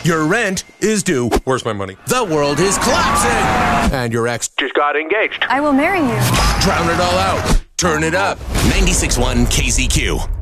Your rent is due. Where's my money? The world is collapsing. And your ex Just got engaged. I will marry you. drown it all out. Turn it up. 96.1 KZQ.